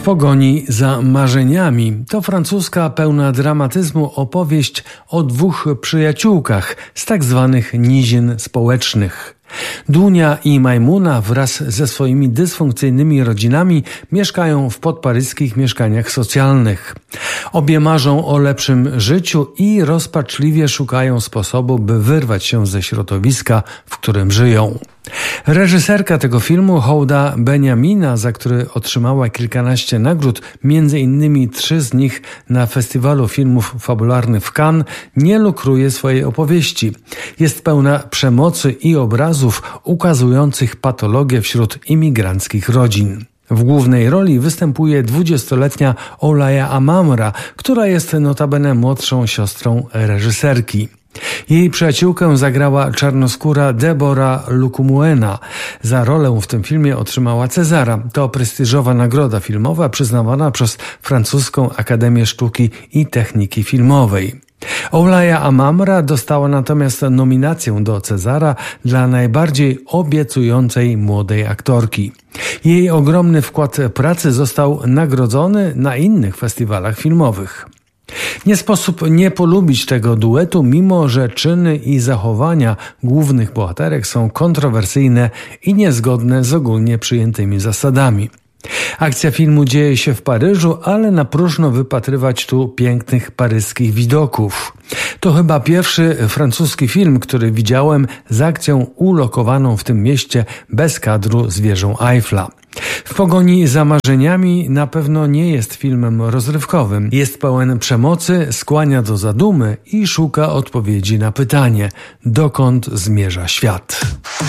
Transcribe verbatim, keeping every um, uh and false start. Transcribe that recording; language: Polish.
W pogoni za marzeniami to francuska pełna dramatyzmu opowieść o dwóch przyjaciółkach z tak zwanych nizin społecznych. Dunia i Majmuna wraz ze swoimi dysfunkcyjnymi rodzinami mieszkają w podparyskich mieszkaniach socjalnych. Obie marzą o lepszym życiu i rozpaczliwie szukają sposobu, by wyrwać się ze środowiska, w którym żyją. Reżyserka tego filmu, Houda Benjamina, za który otrzymała kilkanaście nagród, między innymi trzy z nich na Festiwalu Filmów Fabularnych w Cannes, nie lukruje swojej opowieści. Jest pełna przemocy i obrazów ukazujących patologię wśród imigranckich rodzin. W głównej roli występuje dwudziestoletnia Olaya Amamra, która jest notabene młodszą siostrą reżyserki. Jej przyjaciółkę zagrała czarnoskóra Deborah Lukumuena. Za rolę w tym filmie otrzymała Cezara. To prestiżowa nagroda filmowa przyznawana przez francuską Akademię Sztuki i Techniki Filmowej. Olaya Amamra dostała natomiast nominację do Cezara dla najbardziej obiecującej młodej aktorki. Jej ogromny wkład pracy został nagrodzony na innych festiwalach filmowych. Nie sposób nie polubić tego duetu, mimo że czyny i zachowania głównych bohaterek są kontrowersyjne i niezgodne z ogólnie przyjętymi zasadami. Akcja filmu dzieje się w Paryżu, ale na próżno wypatrywać tu pięknych paryskich widoków. To chyba pierwszy francuski film, który widziałem z akcją ulokowaną w tym mieście bez kadru z wieżą Eiffla. W pogoni za marzeniami na pewno nie jest filmem rozrywkowym. Jest pełen przemocy, skłania do zadumy i szuka odpowiedzi na pytanie, dokąd zmierza świat.